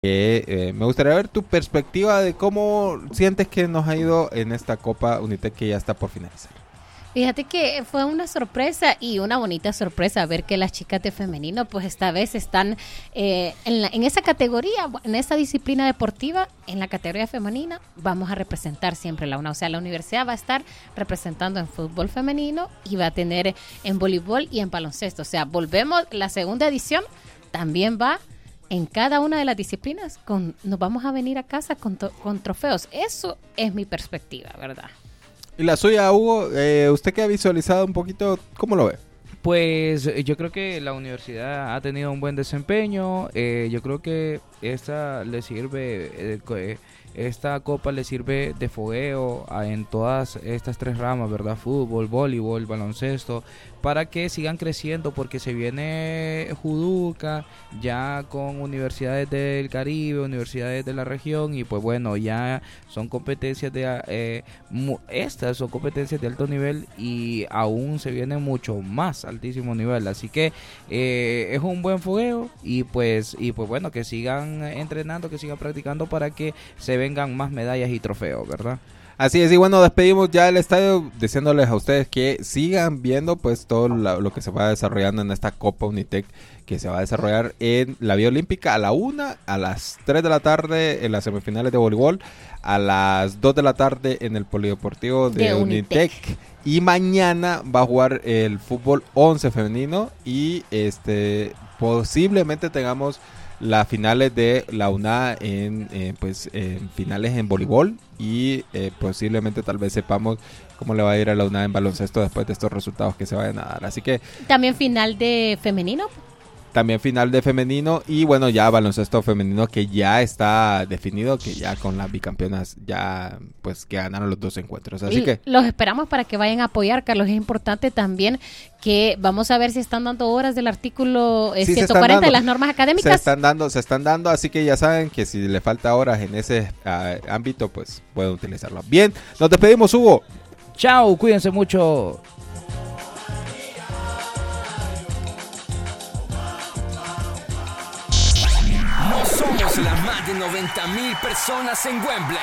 Me gustaría ver tu perspectiva de cómo sientes que nos ha ido en esta Copa Unitec que ya está por finalizar. Fíjate que fue una sorpresa y una bonita sorpresa ver que las chicas de femenino pues esta vez están en esa categoría, en esa disciplina deportiva, en la categoría femenina, vamos a representar siempre la UNA. O sea, la universidad va a estar representando en fútbol femenino y va a tener en voleibol y en baloncesto. O sea, volvemos, la segunda edición también va en cada una de las disciplinas, nos vamos a venir a casa con trofeos. Eso es mi perspectiva, ¿verdad? Y la suya, Hugo, usted que ha visualizado un poquito, ¿cómo lo ve? Pues yo creo que la universidad ha tenido un buen desempeño. Yo creo que esta copa le sirve de fogueo en todas estas tres ramas, ¿verdad? Fútbol, voleibol, baloncesto, para que sigan creciendo, porque se viene Juduca ya con universidades del Caribe, universidades de la región, y pues bueno, ya son competencias estas son competencias de alto nivel, y aún se viene mucho más altísimo nivel, así que es un buen fogueo, y pues bueno, que sigan entrenando, que sigan practicando para que se vengan más medallas y trofeos, ¿verdad? Así es, y bueno, despedimos ya el estadio diciéndoles a ustedes que sigan viendo pues todo lo que se va desarrollando en esta Copa Unitec, que se va a desarrollar en la Vía Olímpica a la 1, a las 3 de la tarde en las semifinales de voleibol, a las 2 de la tarde en el Polideportivo de Unitec. Y mañana va a jugar el fútbol 11 femenino y posiblemente tengamos las finales de la UNA en finales en voleibol, y posiblemente tal vez sepamos cómo le va a ir a la UNA en baloncesto después de estos resultados que se vayan a dar. Así que también final de femenino. También final de femenino, y bueno, ya baloncesto femenino que ya está definido, que ya con las bicampeonas ya pues que ganaron los 2 encuentros. Así que los esperamos para que vayan a apoyar, Carlos. Es importante también que vamos a ver si están dando horas del artículo 140 de las normas académicas. Se están dando, así que ya saben que si le falta horas en ese ámbito, pues pueden utilizarlo. Bien, nos despedimos, Hugo. Chao, cuídense mucho. No somos las más de 90,000 personas en Wembley,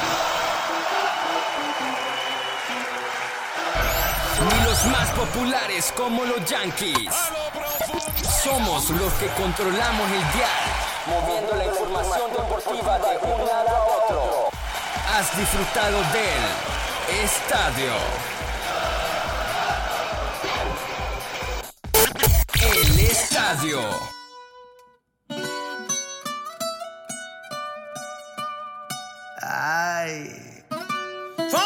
ni los más populares como los Yankees. Somos los que controlamos el dial, moviendo la información deportiva de un lado a otro. Has disfrutado del estadio. El estadio. Ay.